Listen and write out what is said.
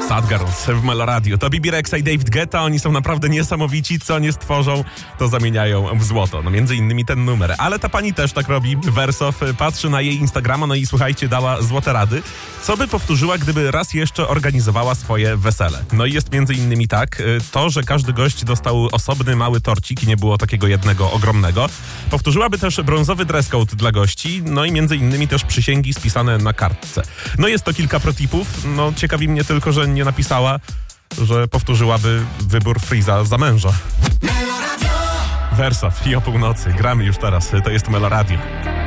Sad Girls w Meloradio. To Bibi Rexha i David Guetta, oni są naprawdę niesamowici, co nie stworzą, to zamieniają w złoto. No między innymi ten numer. Ale ta pani też tak robi, Wersow, patrzy na jej Instagrama, no i słuchajcie, dała złote rady. Co by powtórzyła, gdyby raz jeszcze organizowała swoje wesele? No i jest między innymi tak, to, że każdy gość dostał osobny mały torcik i nie było takiego jednego ogromnego. Powtórzyłaby też brązowy dress code dla gości, no i między innymi też przysięgi spisane na kartce. No jest to kilka protipów, no ciekawi mnie tylko, że nie napisała, że powtórzyłaby wybór Freeza za męża. Wersow i o północy. Gramy już teraz. To jest Meloradio.